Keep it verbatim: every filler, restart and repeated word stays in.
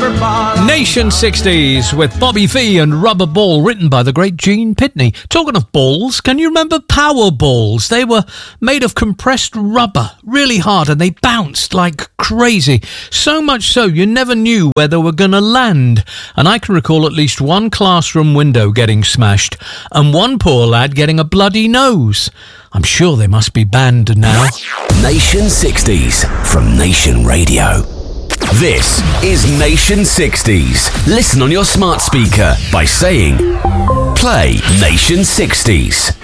Nation sixties with Bobby Vee and Rubber Ball, written by the great Gene Pitney. Talking of balls, can you remember Power Balls? They were made of compressed rubber, really hard, and they bounced like crazy. So much so you never knew where they were going to land. And I can recall at least one classroom window getting smashed and one poor lad getting a bloody nose. I'm sure they must be banned now. Nation sixties from Nation Radio. This is Nation sixties. Listen on your smart speaker by saying, play Nation sixties.